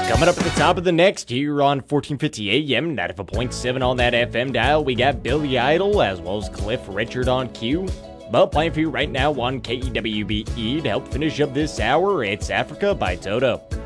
Coming up at the top of the next here on 1450 AM, 95.7 on that FM dial, we got Billy Idol as well as Cliff Richard on cue. But playing for you right now on KEWBE to help finish up this hour, it's Africa by Toto.